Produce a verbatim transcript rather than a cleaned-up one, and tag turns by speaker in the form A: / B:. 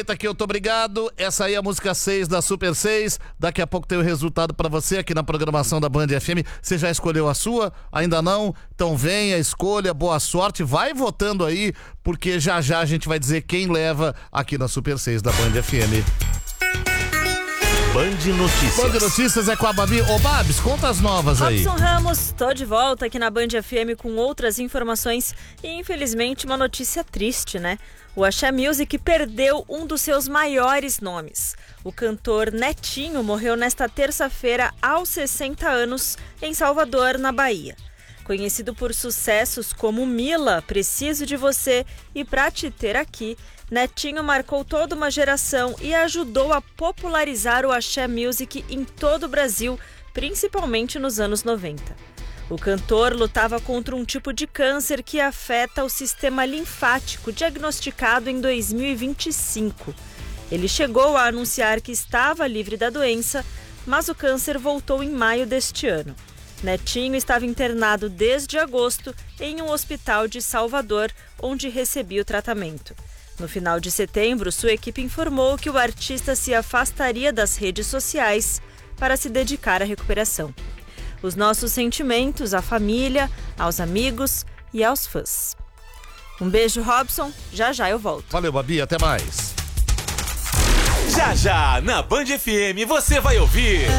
A: Tá aqui, eu tô obrigado. Essa aí é a música seis da Super seis. Daqui a pouco tem o resultado pra você aqui na programação da Band F M. Você já escolheu a sua? Ainda não? Então venha, escolha, boa sorte. Vai votando aí, porque já já a gente vai dizer quem leva aqui na Super seis da Band F M.
B: Band Notícias.
A: Band Notícias é com a Babi. Ô, Babs, conta as novas aí.
C: Robson Ramos, tô de volta aqui na Band F M com outras informações e, infelizmente, uma notícia triste, né? O Axé Music perdeu um dos seus maiores nomes. O cantor Netinho morreu nesta terça-feira aos sessenta anos em Salvador, na Bahia. Conhecido por sucessos como Mila, Preciso de Você e Pra Te Ter Aqui, Netinho marcou toda uma geração e ajudou a popularizar o Axé Music em todo o Brasil, principalmente nos anos noventa. O cantor lutava contra um tipo de câncer que afeta o sistema linfático, diagnosticado em dois mil e vinte e cinco. Ele chegou a anunciar que estava livre da doença, mas o câncer voltou em maio deste ano. Netinho estava internado desde agosto em um hospital de Salvador, onde recebia o tratamento. No final de setembro, sua equipe informou que o artista se afastaria das redes sociais para se dedicar à recuperação. Os nossos sentimentos à família, aos amigos e aos fãs. Um beijo, Robson. Já já eu volto.
A: Valeu, Babi. Até mais.
B: Já já, na Band F M, você vai ouvir...